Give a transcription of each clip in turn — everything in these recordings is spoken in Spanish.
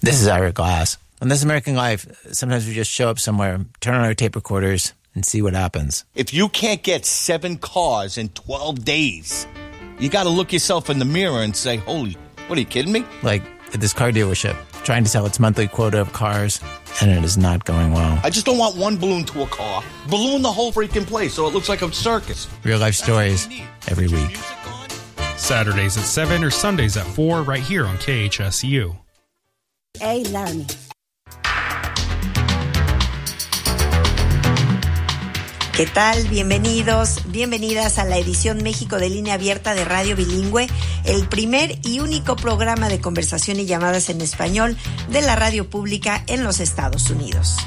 This is Ira Glass. On This American Life, sometimes we just show up somewhere, turn on our tape recorders, and see what happens. If you can't get 7 cars in 12 days, you got to look yourself in the mirror and say, holy, what, are you kidding me? Like at this car dealership, trying to sell its monthly quota of cars, and it is not going well. I just don't want one balloon to a car. Balloon the whole freaking place so it looks like a circus. Real life stories every week. Saturdays at 7 or Sundays at 4 right here on KHSU. A-Learning. ¿Qué tal? Bienvenidos, bienvenidas a la edición México de Línea Abierta de Radio Bilingüe, el primer y único programa de conversación y llamadas en español de la radio pública en los Estados Unidos.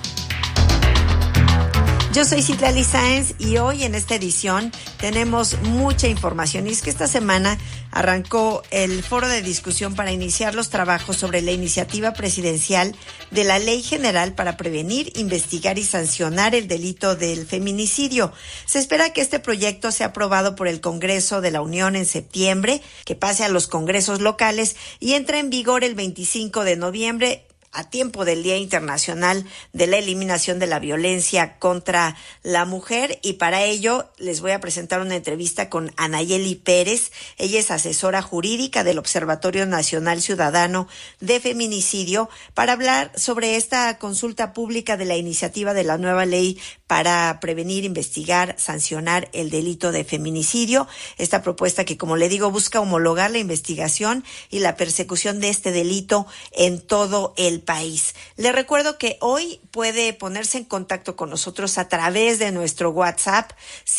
Yo soy Citlali Sáenz y hoy en esta edición tenemos mucha información. Y es que esta semana arrancó el foro de discusión para iniciar los trabajos sobre la iniciativa presidencial de la Ley General para prevenir, investigar y sancionar el delito del feminicidio. Se espera que este proyecto sea aprobado por el Congreso de la Unión en septiembre, que pase a los congresos locales y entre en vigor el 25 de noviembre, a tiempo del Día Internacional de la Eliminación de la Violencia contra la Mujer. Y para ello les voy a presentar una entrevista con Anayeli Pérez. Ella es asesora jurídica del Observatorio Nacional Ciudadano de Feminicidio para hablar sobre esta consulta pública de la iniciativa de la nueva ley para prevenir, investigar, sancionar el delito de feminicidio. Esta propuesta que, como le digo, busca homologar la investigación y la persecución de este delito en todo el país. Le recuerdo que hoy puede ponerse en contacto con nosotros a través de nuestro WhatsApp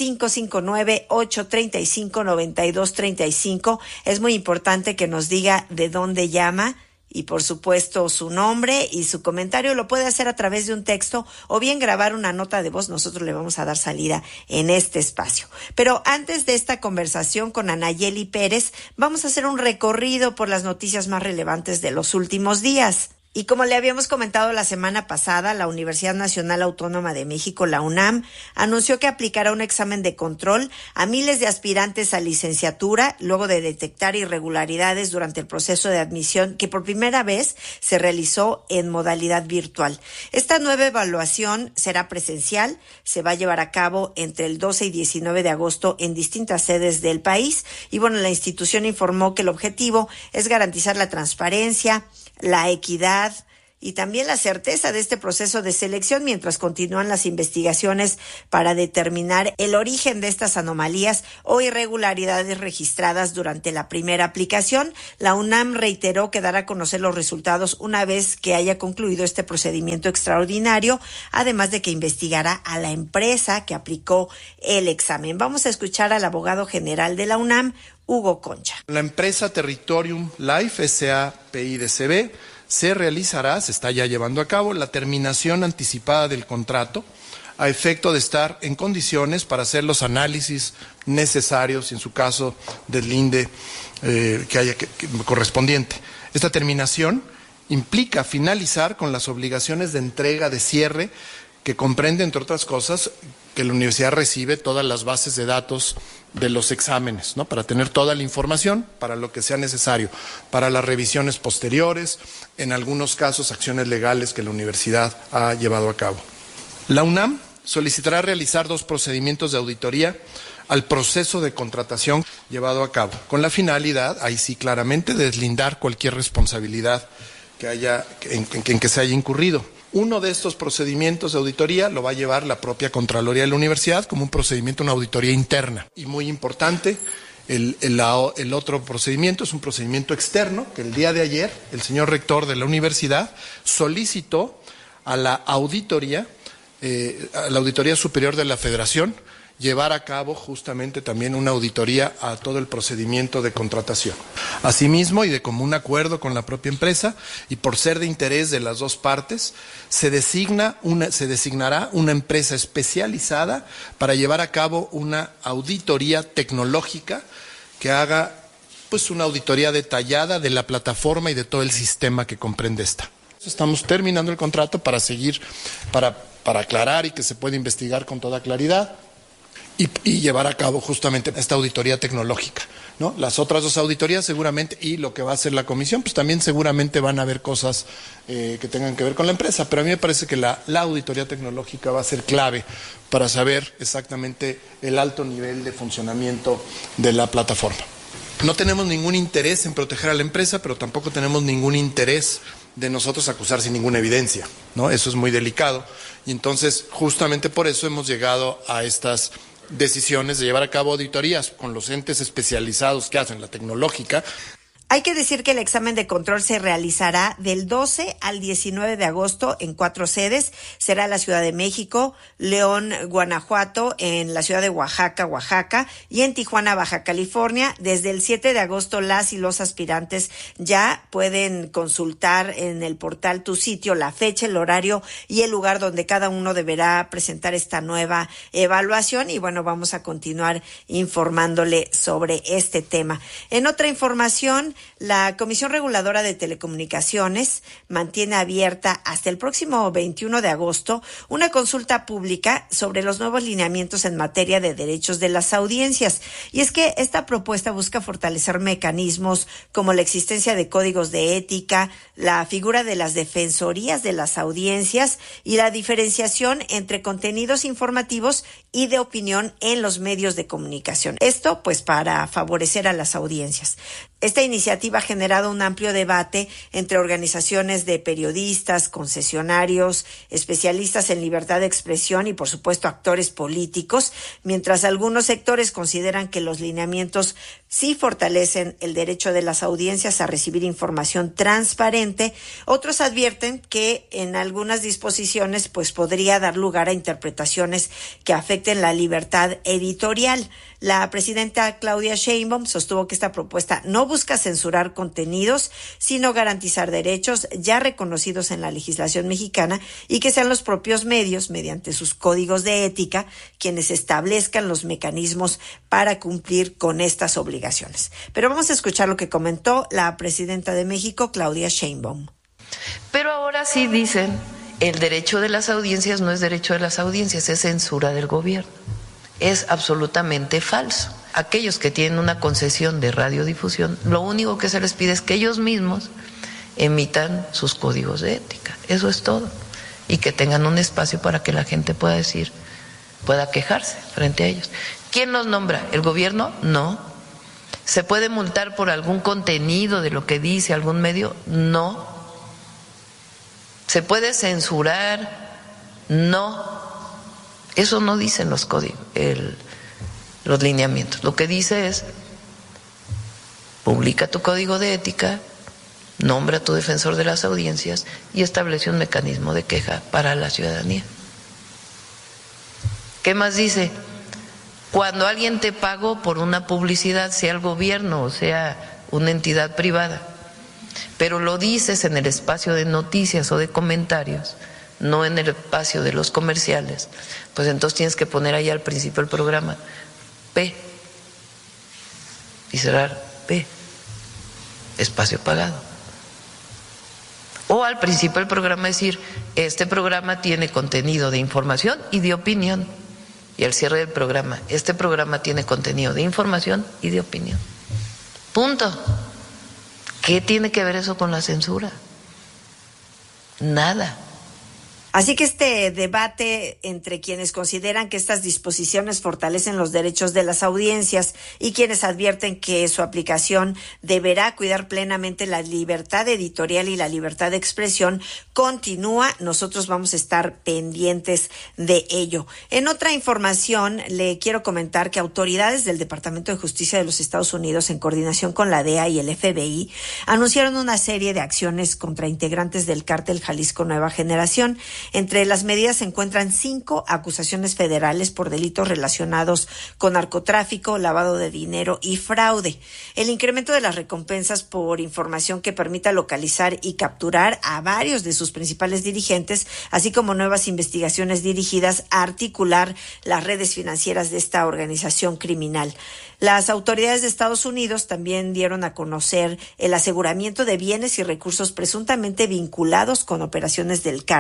559-835-9235. Es muy importante que nos diga de dónde llama y, por supuesto, su nombre y su comentario. Lo puede hacer a través de un texto o bien grabar una nota de voz. Nosotros le vamos a dar salida en este espacio. Pero antes de esta conversación con Anayeli Pérez, vamos a hacer un recorrido por las noticias más relevantes de los últimos días. Y como le habíamos comentado la semana pasada, la Universidad Nacional Autónoma de México, la UNAM, anunció que aplicará un examen de control a miles de aspirantes a licenciatura luego de detectar irregularidades durante el proceso de admisión que por primera vez se realizó en modalidad virtual. Esta nueva evaluación será presencial, se va a llevar a cabo entre el 12 y 19 de agosto en distintas sedes del país. Y bueno, la institución informó que el objetivo es garantizar la transparencia, la equidad y también la certeza de este proceso de selección mientras continúan las investigaciones para determinar el origen de estas anomalías o irregularidades registradas durante la primera aplicación. La UNAM reiteró que dará a conocer los resultados una vez que haya concluido este procedimiento extraordinario, además de que investigará a la empresa que aplicó el examen. Vamos a escuchar al abogado general de la UNAM, Hugo Concha. La empresa Territorium Life S.A.P.I.D.C.B. se está ya llevando a cabo la terminación anticipada del contrato a efecto de estar en condiciones para hacer los análisis necesarios, en su caso deslinde correspondiente. Esta terminación implica finalizar con las obligaciones de entrega de cierre que comprende, entre otras cosas, que la universidad recibe todas las bases de datos de los exámenes, ¿no? Para tener toda la información para lo que sea necesario, para las revisiones posteriores, en algunos casos acciones legales que la universidad ha llevado a cabo. La UNAM solicitará realizar 2 procedimientos de auditoría al proceso de contratación llevado a cabo, con la finalidad, ahí sí claramente, de deslindar cualquier responsabilidad que haya en que se haya incurrido. Uno de estos procedimientos de auditoría lo va a llevar la propia Contraloría de la Universidad como un procedimiento, una auditoría interna. Y muy importante, el otro procedimiento es un procedimiento externo que el día de ayer el señor rector de la universidad solicitó a la Auditoría Superior de la Federación llevar a cabo justamente también una auditoría a todo el procedimiento de contratación. Asimismo, y de común acuerdo con la propia empresa, y por ser de interés de las dos partes, se designará una empresa especializada para llevar a cabo una auditoría tecnológica que haga pues una auditoría detallada de la plataforma y de todo el sistema que comprende esta. Estamos terminando el contrato para seguir, para aclarar y que se pueda investigar con toda claridad y llevar a cabo justamente esta auditoría tecnológica. ¿no? Las otras 2 auditorías seguramente, y lo que va a hacer la comisión, pues también seguramente van a haber cosas que tengan que ver con la empresa, pero a mí me parece que la auditoría tecnológica va a ser clave para saber exactamente el alto nivel de funcionamiento de la plataforma. No tenemos ningún interés en proteger a la empresa, pero tampoco tenemos ningún interés de nosotros acusar sin ninguna evidencia, ¿no? Eso es muy delicado, y entonces justamente por eso hemos llegado a estas decisiones de llevar a cabo auditorías con los entes especializados que hacen la tecnológica. Hay que decir que el examen de control se realizará del 12 al 19 de agosto en 4 sedes. Será la Ciudad de México, León, Guanajuato, en la ciudad de Oaxaca, y en Tijuana, Baja California. Desde el 7 de agosto las y los aspirantes ya pueden consultar en el portal Tu Sitio la fecha, el horario y el lugar donde cada uno deberá presentar esta nueva evaluación. Y bueno, vamos a continuar informándole sobre este tema. En otra información, la Comisión Reguladora de Telecomunicaciones mantiene abierta hasta el próximo 21 de agosto una consulta pública sobre los nuevos lineamientos en materia de derechos de las audiencias. Y es que esta propuesta busca fortalecer mecanismos como la existencia de códigos de ética, la figura de las defensorías de las audiencias y la diferenciación entre contenidos informativos y de opinión en los medios de comunicación. Esto, pues, para favorecer a las audiencias. Esta iniciativa ha generado un amplio debate entre organizaciones de periodistas, concesionarios, especialistas en libertad de expresión y, por supuesto, actores políticos, mientras algunos sectores consideran que los lineamientos sí fortalecen el derecho de las audiencias a recibir información transparente. Otros advierten que en algunas disposiciones pues podría dar lugar a interpretaciones que afecten la libertad editorial. La presidenta Claudia Sheinbaum sostuvo que esta propuesta no busca censurar contenidos, sino garantizar derechos ya reconocidos en la legislación mexicana y que sean los propios medios, mediante sus códigos de ética, quienes establezcan los mecanismos para cumplir con estas obligaciones. Pero vamos a escuchar lo que comentó la presidenta de México, Claudia Sheinbaum. Pero ahora sí dicen, el derecho de las audiencias no es derecho de las audiencias, es censura del gobierno. Es absolutamente falso. Aquellos que tienen una concesión de radiodifusión, lo único que se les pide es que ellos mismos emitan sus códigos de ética. Eso es todo. Y que tengan un espacio para que la gente pueda decir, pueda quejarse frente a ellos. ¿Quién los nombra? ¿El gobierno? No. ¿Se puede multar por algún contenido de lo que dice algún medio? No. ¿Se puede censurar? No. Eso no dicen los códigos, los lineamientos. Lo que dice es, publica tu código de ética, nombra a tu defensor de las audiencias y establece un mecanismo de queja para la ciudadanía. ¿Qué más dice? Cuando alguien te pagó por una publicidad, sea el gobierno o sea una entidad privada, pero lo dices en el espacio de noticias o de comentarios, no en el espacio de los comerciales, pues entonces tienes que poner ahí al principio del programa P y cerrar P, espacio pagado. O al principio del programa decir, este programa tiene contenido de información y de opinión. Y al cierre del programa, este programa tiene contenido de información y de opinión. Punto. ¿Qué tiene que ver eso con la censura? Nada. Así que este debate entre quienes consideran que estas disposiciones fortalecen los derechos de las audiencias y quienes advierten que su aplicación deberá cuidar plenamente la libertad editorial y la libertad de expresión continúa. Nosotros vamos a estar pendientes de ello. En otra información, le quiero comentar que autoridades del Departamento de Justicia de los Estados Unidos, en coordinación con la DEA y el FBI, anunciaron una serie de acciones contra integrantes del cártel Jalisco Nueva Generación. Entre las medidas se encuentran 5 acusaciones federales por delitos relacionados con narcotráfico, lavado de dinero y fraude. El incremento de las recompensas por información que permita localizar y capturar a varios de sus principales dirigentes, así como nuevas investigaciones dirigidas a articular las redes financieras de esta organización criminal. Las autoridades de Estados Unidos también dieron a conocer el aseguramiento de bienes y recursos presuntamente vinculados con operaciones del cártel,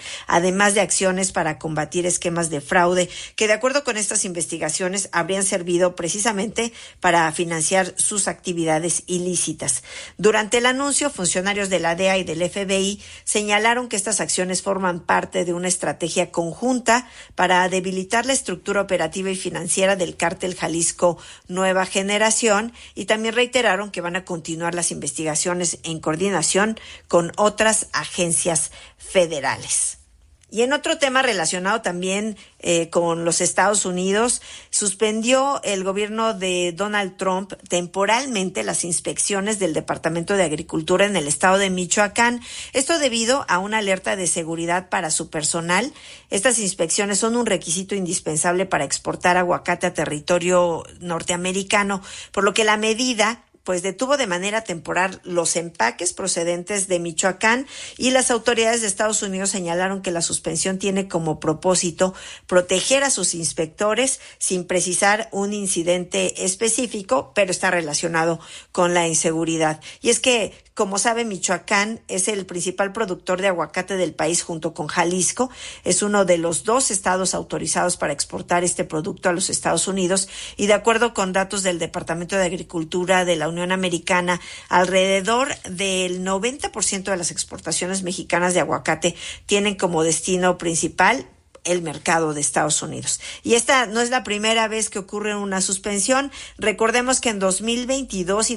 además de acciones para combatir esquemas de fraude que, de acuerdo con estas investigaciones, habrían servido precisamente para financiar sus actividades ilícitas. Durante el anuncio, funcionarios de la DEA y del FBI señalaron que estas acciones forman parte de una estrategia conjunta para debilitar la estructura operativa y financiera del cártel Jalisco Nueva Generación, y también reiteraron que van a continuar las investigaciones en coordinación con otras agencias federales. Y en otro tema relacionado también con los Estados Unidos, suspendió el gobierno de Donald Trump temporalmente las inspecciones del Departamento de Agricultura en el estado de Michoacán. Esto debido a una alerta de seguridad para su personal. Estas inspecciones son un requisito indispensable para exportar aguacate a territorio norteamericano, por lo que la medida pues detuvo de manera temporal los empaques procedentes de Michoacán, y las autoridades de Estados Unidos señalaron que la suspensión tiene como propósito proteger a sus inspectores sin precisar un incidente específico, pero está relacionado con la inseguridad. Y es que, como sabe, Michoacán es el principal productor de aguacate del país junto con Jalisco. Es uno de los 2 estados autorizados para exportar este producto a los Estados Unidos, y de acuerdo con datos del Departamento de Agricultura de la Unión Americana, alrededor del 90% de las exportaciones mexicanas de aguacate tienen como destino principal el mercado de Estados Unidos. Y esta no es la primera vez que ocurre una suspensión. Recordemos que en 2022 y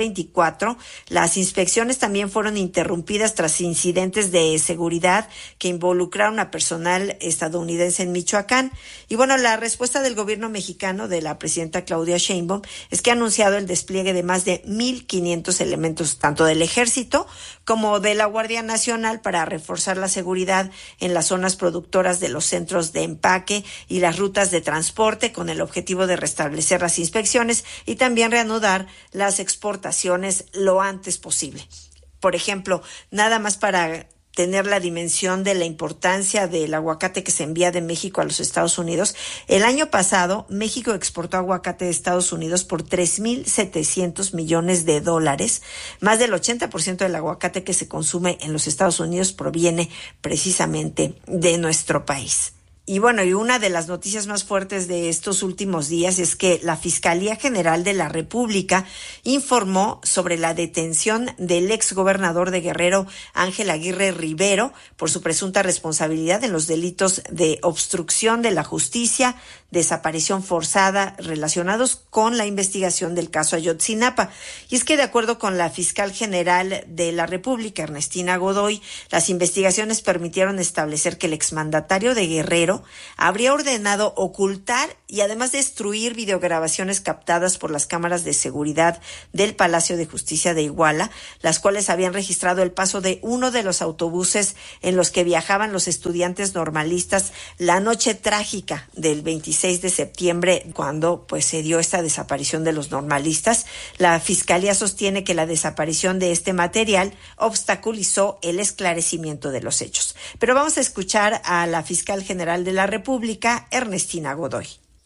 2024 las inspecciones también fueron interrumpidas tras incidentes de seguridad que involucraron a personal estadounidense en Michoacán. Y bueno, la respuesta del gobierno mexicano de la presidenta Claudia Sheinbaum es que ha anunciado el despliegue de más de 1,500 elementos, tanto del Ejército como de la Guardia Nacional, para reforzar la seguridad en las zonas productoras de los centros de empaque y las rutas de transporte, con el objetivo de restablecer las inspecciones y también reanudar las exportaciones lo antes posible. Por ejemplo, nada más para tener la dimensión de la importancia del aguacate que se envía de México a los Estados Unidos, el año pasado México exportó aguacate de Estados Unidos por $3,700 millones. Más del 80% del aguacate que se consume en los Estados Unidos proviene precisamente de nuestro país. Y bueno, y una de las noticias más fuertes de estos últimos días es que la Fiscalía General de la República informó sobre la detención del exgobernador de Guerrero, Ángel Aguirre Rivero, por su presunta responsabilidad en los delitos de obstrucción de la justicia, desaparición forzada, relacionados con la investigación del caso Ayotzinapa. Y es que, de acuerdo con la Fiscal General de la República, Ernestina Godoy, las investigaciones permitieron establecer que el exmandatario de Guerrero habría ordenado ocultar y además destruir videograbaciones captadas por las cámaras de seguridad del Palacio de Justicia de Iguala, las cuales habían registrado el paso de uno de los autobuses en los que viajaban los estudiantes normalistas la noche trágica del 26 de septiembre, cuando pues se dio esta desaparición de los normalistas. La Fiscalía sostiene que la desaparición de este material obstaculizó el esclarecimiento de los hechos. Pero vamos a escuchar a la Fiscal General de la República, Ernestina Godoy.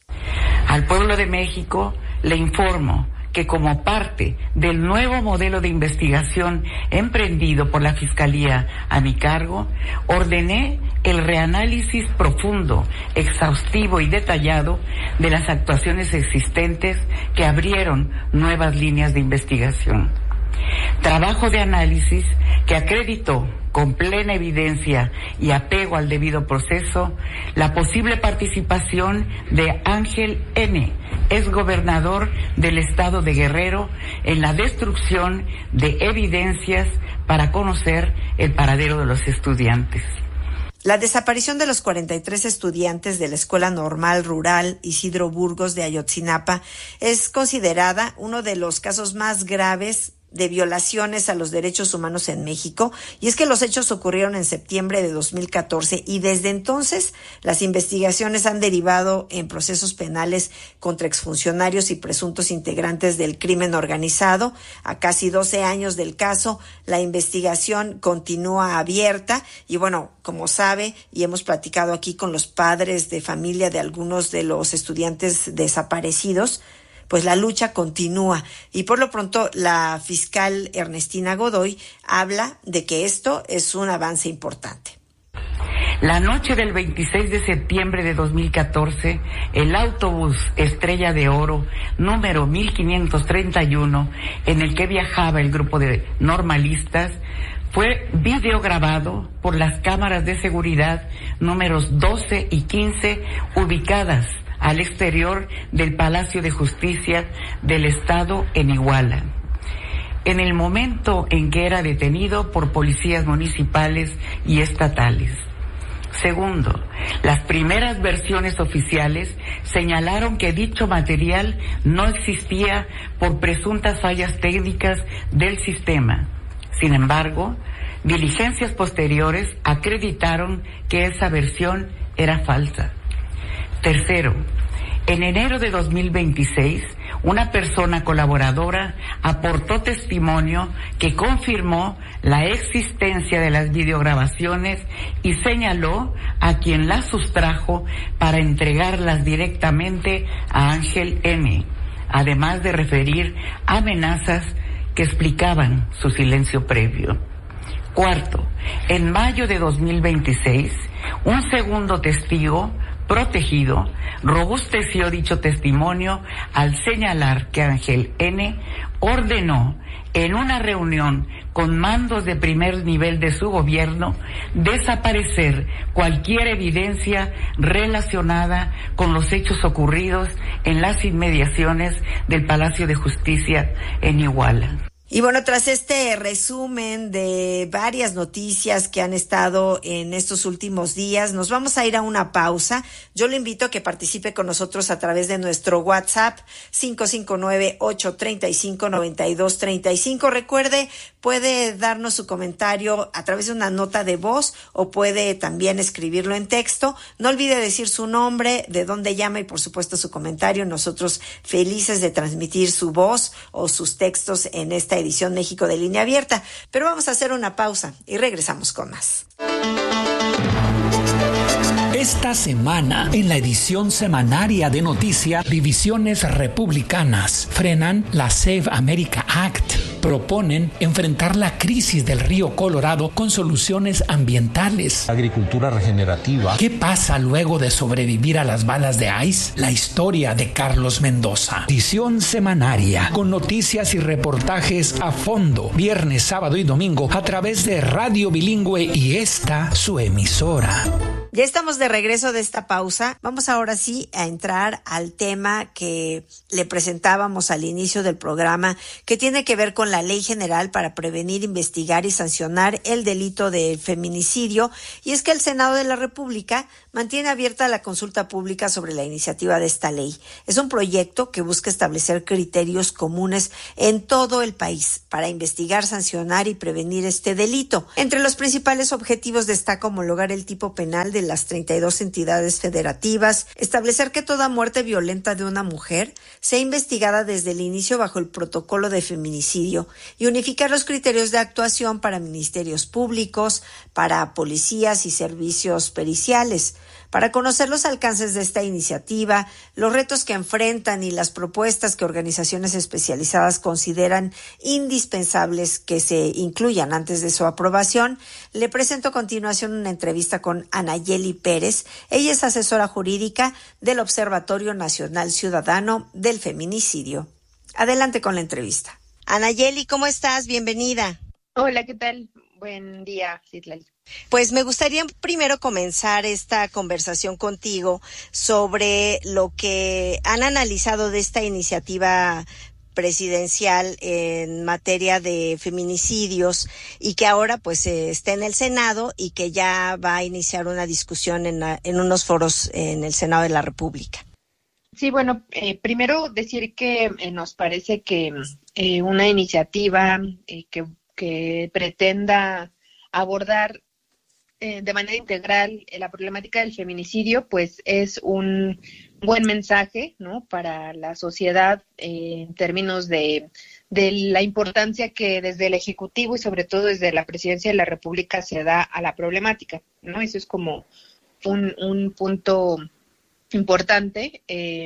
Al pueblo de México le informo que, como parte del nuevo modelo de investigación emprendido por la Fiscalía a mi cargo, ordené el reanálisis profundo, exhaustivo y detallado de las actuaciones existentes que abrieron nuevas líneas de investigación. Trabajo de análisis que acreditó con plena evidencia y apego al debido proceso la posible participación de Ángel N., exgobernador del estado de Guerrero, en la destrucción de evidencias para conocer el paradero de los estudiantes. La desaparición de los 43 estudiantes de la Escuela Normal Rural Isidro Burgos de Ayotzinapa es considerada uno de los casos más graves de violaciones a los derechos humanos en México, y es que los hechos ocurrieron en septiembre de 2014 y desde entonces las investigaciones han derivado en procesos penales contra exfuncionarios y presuntos integrantes del crimen organizado. A casi 12 años del caso, la investigación continúa abierta y bueno, como sabe y hemos platicado aquí con los padres de familia de algunos de los estudiantes desaparecidos, pues la lucha continúa y por lo pronto la fiscal Ernestina Godoy habla de que esto es un avance importante. La noche del 26 de septiembre de 2014, el autobús Estrella de Oro, número 1531, en el que viajaba el grupo de normalistas, fue videograbado por las cámaras de seguridad números 12 y 15 ubicadas al exterior del Palacio de Justicia del Estado en Iguala. En el momento en que era detenido por policías municipales y estatales. Segundo, las primeras versiones oficiales señalaron que dicho material no existía por presuntas fallas técnicas del sistema. Sin embargo, diligencias posteriores acreditaron que esa versión era falsa. Tercero, en enero de 2026, una persona colaboradora aportó testimonio que confirmó la existencia de las videograbaciones y señaló a quien las sustrajo para entregarlas directamente a Ángel N., además de referir amenazas que explicaban su silencio previo. Cuarto, en mayo de 2026, un segundo testigo protegido robusteció dicho testimonio al señalar que Ángel N. ordenó en una reunión con mandos de primer nivel de su gobierno desaparecer cualquier evidencia relacionada con los hechos ocurridos en las inmediaciones del Palacio de Justicia en Iguala. Y bueno, tras este resumen de varias noticias que han estado en estos últimos días, nos vamos a ir a una pausa. Yo le invito a que participe con nosotros a través de nuestro WhatsApp 559-835-9235. Recuerde, puede darnos su comentario a través de una nota de voz o puede también escribirlo en texto. No olvide decir su nombre, de dónde llama y por supuesto su comentario. Nosotros felices de transmitir su voz o sus textos en esta edición México de Línea Abierta. Pero vamos a hacer una pausa y regresamos con más. Esta semana, en la edición semanaria de Noticias, divisiones republicanas frenan la Save America Act. Proponen enfrentar la crisis del río Colorado con soluciones ambientales. Agricultura regenerativa. ¿Qué pasa luego de sobrevivir a las balas de ICE? La historia de Carlos Mendoza. Edición semanaria con noticias y reportajes a fondo, viernes, sábado y domingo a través de Radio Bilingüe y esta su emisora. Ya estamos de regreso de esta pausa. Vamos ahora sí a entrar al tema que le presentábamos al inicio del programa, que tiene que ver con la Ley General para prevenir, investigar y sancionar el delito de feminicidio. Y es que el Senado de la República mantiene abierta la consulta pública sobre la iniciativa de esta ley. Es un proyecto que busca establecer criterios comunes en todo el país para investigar, sancionar y prevenir este delito. Entre los principales objetivos destaca homologar el tipo penal de las 32 entidades federativas, establecer que toda muerte violenta de una mujer sea investigada desde el inicio bajo el protocolo de feminicidio y unificar los criterios de actuación para ministerios públicos, para policías y servicios periciales. Para conocer los alcances de esta iniciativa, los retos que enfrentan y las propuestas que organizaciones especializadas consideran indispensables que se incluyan antes de su aprobación, le presento a continuación una entrevista con Anayeli Pérez. Ella es asesora jurídica del Observatorio Nacional Ciudadano del Feminicidio. Adelante con la entrevista. Anayeli, ¿cómo estás? Bienvenida. Hola, ¿qué tal? Buen día, Citlali. Pues me gustaría primero comenzar esta conversación contigo sobre lo que han analizado de esta iniciativa presidencial en materia de feminicidios y que ahora pues está en el Senado y que ya va a iniciar una discusión en unos foros en el Senado de la República. Sí, bueno, primero decir que nos parece que una iniciativa que pretenda abordar de manera integral la problemática del feminicidio, pues es un buen mensaje, ¿no?, para la sociedad en términos de la importancia que desde el Ejecutivo y sobre todo desde la Presidencia de la República se da a la problemática, ¿no? Eso es como un punto importante.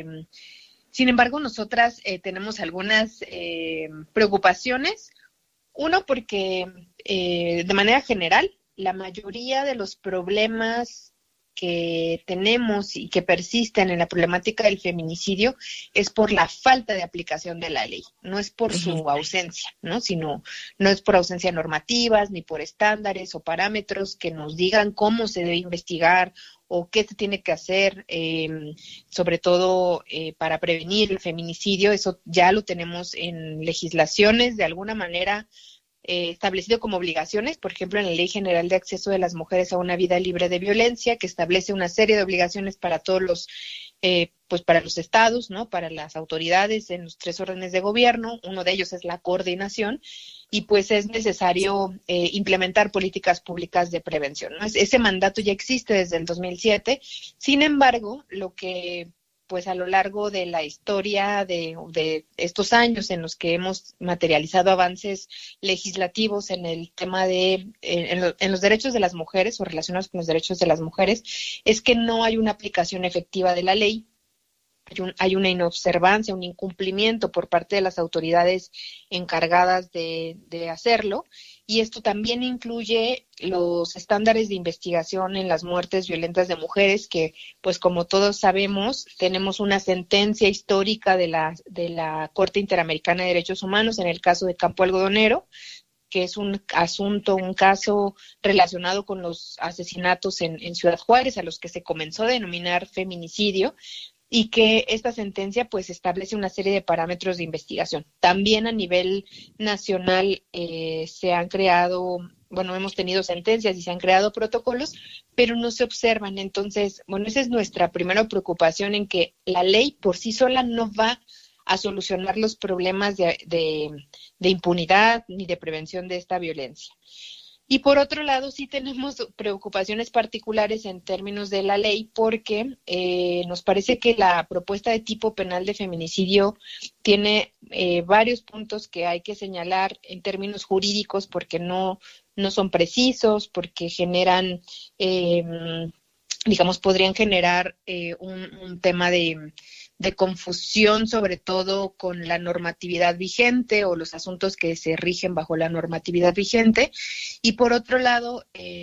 Sin embargo, nosotras tenemos algunas preocupaciones. Uno, porque de manera general la mayoría de los problemas que tenemos y que persisten en la problemática del feminicidio es por la falta de aplicación de la ley, no es por su ausencia, ¿no? Sino no es por ausencia de normativas, ni por estándares o parámetros que nos digan cómo se debe investigar o qué se tiene que hacer, sobre todo para prevenir el feminicidio. Eso ya lo tenemos en legislaciones de alguna manera establecido como obligaciones, por ejemplo, en la Ley General de Acceso de las Mujeres a una Vida Libre de Violencia, que establece una serie de obligaciones para todos los, pues para los estados, ¿no? Para las autoridades en los 3 órdenes de gobierno. Uno de ellos es la coordinación, y pues es necesario implementar políticas públicas de prevención, ¿no? Ese mandato ya existe desde el 2007. Sin embargo, lo que pues a lo largo de la historia de estos años en los que hemos materializado avances legislativos en el tema de en los derechos de las mujeres o relacionados con los derechos de las mujeres, es que no hay una aplicación efectiva de la ley. Hay una inobservancia, un incumplimiento por parte de las autoridades encargadas de hacerlo, y esto también incluye los estándares de investigación en las muertes violentas de mujeres, que, pues como todos sabemos, tenemos una sentencia histórica de la Corte Interamericana de Derechos Humanos en el caso de Campo Algodonero, que es un caso relacionado con los asesinatos en Ciudad Juárez, a los que se comenzó a denominar feminicidio, y que esta sentencia pues establece una serie de parámetros de investigación. También a nivel nacional se han creado, hemos tenido sentencias y se han creado protocolos, pero no se observan. Entonces, esa es nuestra primera preocupación, en que la ley por sí sola no va a solucionar los problemas de impunidad ni de prevención de esta violencia. Y por otro lado, sí tenemos preocupaciones particulares en términos de la ley, porque nos parece que la propuesta de tipo penal de feminicidio tiene varios puntos que hay que señalar en términos jurídicos, porque no son precisos, porque generan, podrían generar un tema de confusión, sobre todo con la normatividad vigente o los asuntos que se rigen bajo la normatividad vigente. Y por otro lado,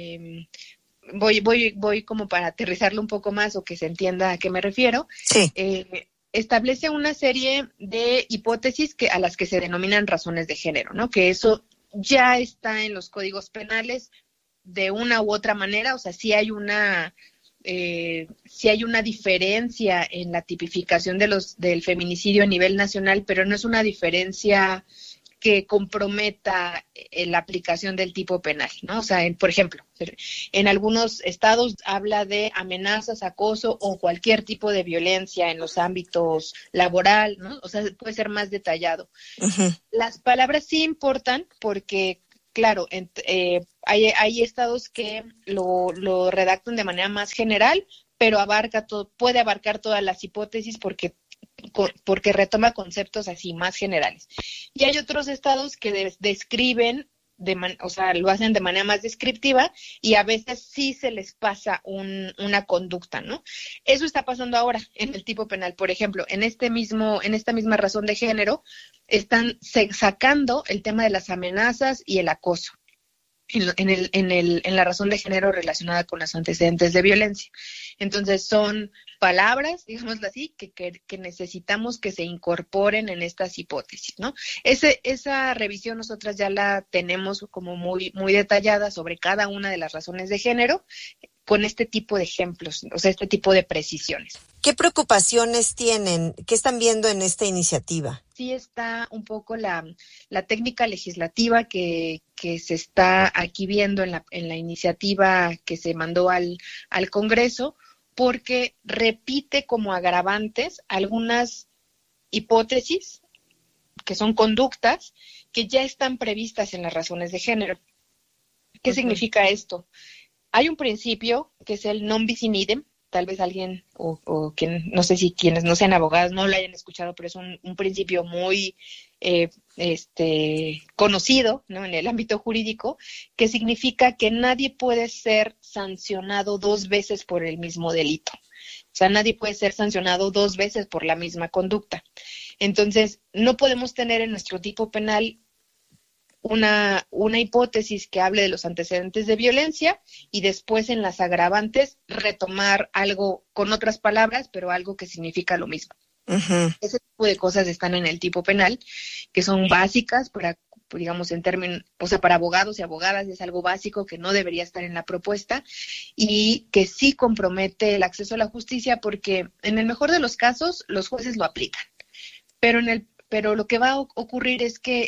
voy como para aterrizarlo un poco más o que se entienda a qué me refiero. Sí. Establece una serie de hipótesis a las que se denominan razones de género, ¿no? Que eso ya está en los códigos penales de una u otra manera. O sea, sí hay una diferencia en la tipificación del feminicidio a nivel nacional, pero no es una diferencia que comprometa la aplicación del tipo penal, ¿no? O sea, por ejemplo, en algunos estados habla de amenazas, acoso o cualquier tipo de violencia en los ámbitos laboral, ¿no? O sea, puede ser más detallado. Uh-huh. Las palabras sí importan porque, claro, hay estados que lo redactan de manera más general, pero puede abarcar todas las hipótesis porque retoma conceptos así más generales. Y hay otros estados que describen, lo hacen de manera más descriptiva, y a veces sí se les pasa una conducta, ¿no? Eso está pasando ahora en el tipo penal. Por ejemplo, en esta misma razón de género, están sacando el tema de las amenazas y el acoso en la razón de género relacionada con los antecedentes de violencia. Entonces son palabras, digámoslo así, que necesitamos que se incorporen en estas hipótesis, ¿no? Esa revisión nosotras ya la tenemos como muy, muy detallada sobre cada una de las razones de género, con este tipo de ejemplos, o sea, este tipo de precisiones. ¿Qué preocupaciones tienen? ¿Qué están viendo en esta iniciativa? Sí está un poco la técnica legislativa que se está aquí viendo en la iniciativa que se mandó al Congreso, porque repite como agravantes algunas hipótesis que son conductas que ya están previstas en las razones de género. ¿Qué significa esto? Hay un principio que es el non bis in idem. Tal vez alguien o quien, no sé si quienes no sean abogados no lo hayan escuchado, pero es un principio muy conocido, ¿no?, en el ámbito jurídico, que significa que nadie puede ser sancionado 2 veces por el mismo delito. O sea, nadie puede ser sancionado 2 veces por la misma conducta. Entonces, no podemos tener en nuestro tipo penal una hipótesis que hable de los antecedentes de violencia y después en las agravantes retomar algo con otras palabras, pero algo que significa lo mismo. Uh-huh. Ese tipo de cosas están en el tipo penal, que son básicas para, digamos, en términos, o sea, para abogados y abogadas es algo básico que no debería estar en la propuesta y que sí compromete el acceso a la justicia porque en el mejor de los casos los jueces lo aplican, pero lo que va a ocurrir es que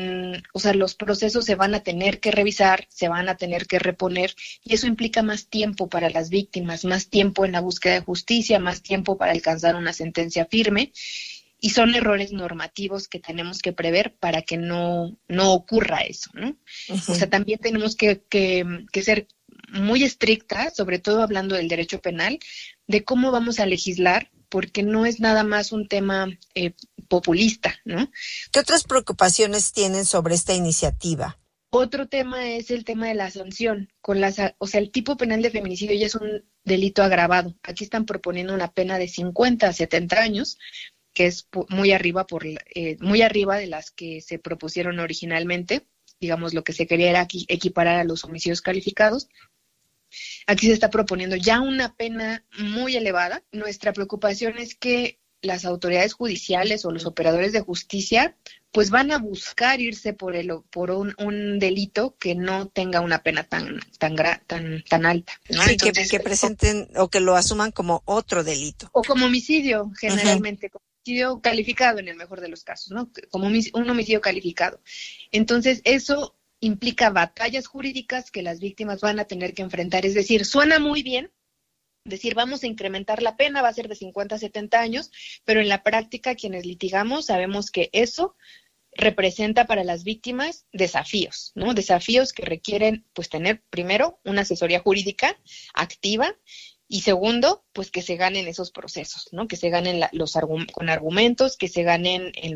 los procesos se van a tener que revisar, se van a tener que reponer y eso implica más tiempo para las víctimas, más tiempo en la búsqueda de justicia, más tiempo para alcanzar una sentencia firme y son errores normativos que tenemos que prever para que no ocurra eso, ¿no? Uh-huh. O sea, también tenemos que ser muy estrictas, sobre todo hablando del derecho penal, de cómo vamos a legislar, porque no es nada más un tema populista, ¿no? ¿Qué otras preocupaciones tienen sobre esta iniciativa? Otro tema es el tema de la sanción. El tipo penal de feminicidio ya es un delito agravado. Aquí están proponiendo una pena de 50 a 70 años, que es muy arriba de las que se propusieron originalmente. Digamos, lo que se quería era equiparar a los homicidios calificados. Aquí se está proponiendo ya una pena muy elevada. Nuestra preocupación es que las autoridades judiciales o los operadores de justicia pues van a buscar irse por un delito que no tenga una pena tan alta, ¿no? Sí, Entonces, que presenten o que lo asuman como otro delito. O como homicidio, generalmente, como homicidio calificado en el mejor de los casos, ¿no? Como un homicidio calificado. Entonces, eso implica batallas jurídicas que las víctimas van a tener que enfrentar. Es decir, suena muy bien decir vamos a incrementar la pena, va a ser de 50 a 70 años, pero en la práctica quienes litigamos sabemos que eso representa para las víctimas desafíos, ¿no? Desafíos que requieren pues tener primero una asesoría jurídica activa y segundo, pues que se ganen esos procesos, ¿no? Que se ganen con argumentos, que se ganen en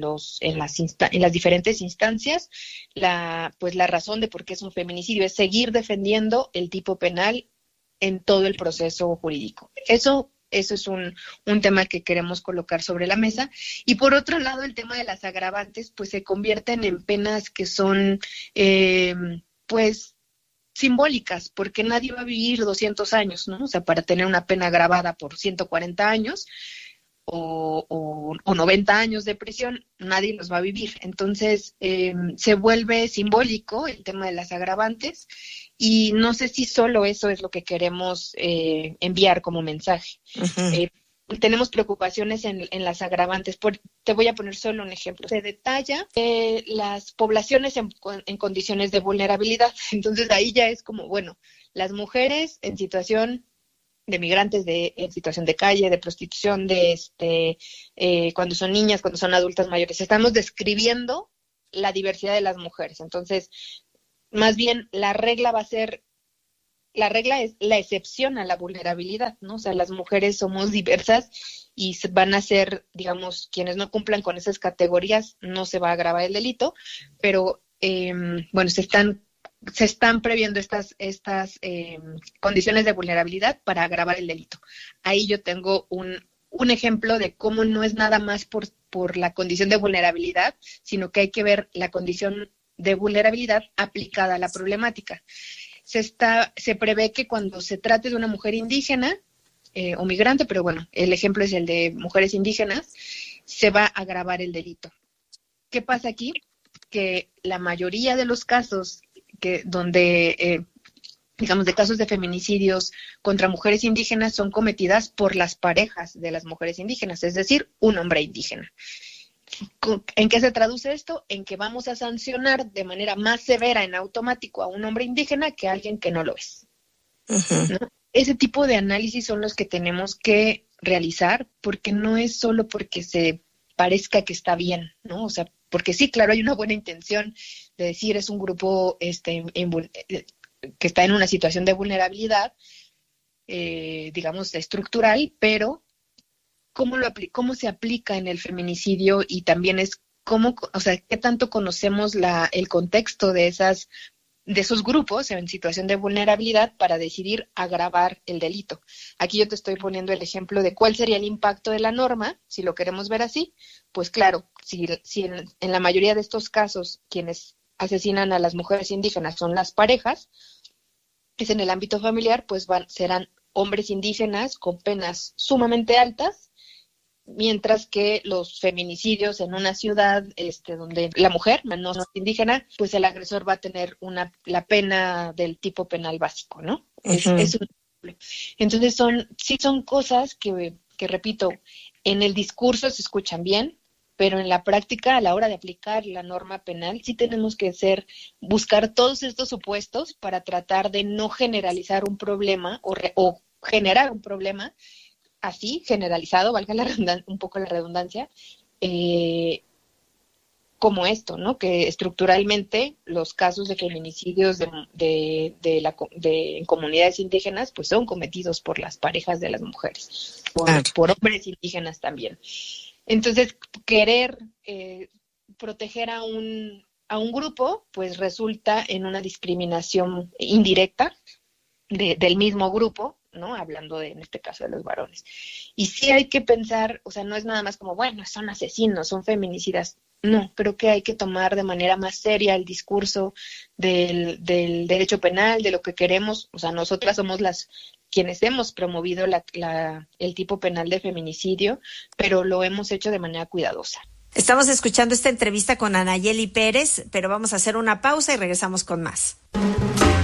las diferentes instancias la razón de por qué es un feminicidio, es seguir defendiendo el tipo penal en todo el proceso jurídico. Eso es un tema que queremos colocar sobre la mesa. Y por otro lado, el tema de las agravantes, pues se convierten en penas que son, simbólicas, porque nadie va a vivir 200 años, ¿no? O sea, para tener una pena agravada por 140 años o 90 años de prisión, nadie los va a vivir. Entonces, se vuelve simbólico el tema de las agravantes y no sé si solo eso es lo que queremos enviar como mensaje. Uh-huh. Tenemos preocupaciones en las agravantes. Te voy a poner solo un ejemplo. Se detalla las poblaciones en condiciones de vulnerabilidad. Entonces ahí ya es como, bueno, las mujeres en situación de migrantes, en situación de calle, de prostitución, cuando son niñas, cuando son adultas mayores. Estamos describiendo la diversidad de las mujeres. Entonces, más bien la regla es la excepción a la vulnerabilidad, ¿no? O sea, las mujeres somos diversas y van a ser, digamos, quienes no cumplan con esas categorías, no se va a agravar el delito, pero, se están previendo estas condiciones de vulnerabilidad para agravar el delito. Ahí yo tengo un ejemplo de cómo no es nada más por la condición de vulnerabilidad, sino que hay que ver la condición de vulnerabilidad aplicada a la problemática. Se prevé que cuando se trate de una mujer indígena o migrante, pero bueno, el ejemplo es el de mujeres indígenas, se va a agravar el delito. ¿Qué pasa aquí? Que la mayoría de los casos de casos de feminicidios contra mujeres indígenas son cometidas por las parejas de las mujeres indígenas, es decir, un hombre indígena. ¿En qué se traduce esto? En que vamos a sancionar de manera más severa en automático a un hombre indígena que a alguien que no lo es. Uh-huh. ¿No? Ese tipo de análisis son los que tenemos que realizar, porque no es solo porque se parezca que está bien, ¿no? O sea, porque sí, claro, hay una buena intención de decir es un grupo que está en una situación de vulnerabilidad, digamos, estructural, pero cómo se aplica en el feminicidio y también es qué tanto conocemos el contexto de esos grupos en situación de vulnerabilidad para decidir agravar el delito. Aquí yo te estoy poniendo el ejemplo de cuál sería el impacto de la norma, si lo queremos ver así, pues claro, si en la mayoría de estos casos quienes asesinan a las mujeres indígenas son las parejas, es en el ámbito familiar, pues serán hombres indígenas con penas sumamente altas, mientras que los feminicidios en una ciudad donde la mujer no es indígena, pues el agresor va a tener la pena del tipo penal básico, ¿no? Uh-huh. Entonces son cosas que repito, en el discurso se escuchan bien, pero en la práctica, a la hora de aplicar la norma penal, sí tenemos que buscar todos estos supuestos para tratar de no generalizar un problema o generar un problema así, generalizado, valga un poco la redundancia, como esto, ¿no? Que estructuralmente los casos de feminicidios en comunidades indígenas pues son cometidos por las parejas de las mujeres, por hombres indígenas también. Entonces, querer proteger a un grupo, pues resulta en una discriminación indirecta del mismo grupo, ¿no? Hablando en este caso de los varones. Y sí hay que pensar, o sea, no es nada más como, bueno, son asesinos, son feminicidas. No, creo que hay que tomar de manera más seria el discurso del derecho penal, de lo que queremos. O sea, nosotras somos quienes hemos promovido el tipo penal de feminicidio, pero lo hemos hecho de manera cuidadosa. Estamos escuchando esta entrevista con Anayeli Pérez, pero vamos a hacer una pausa y regresamos con más.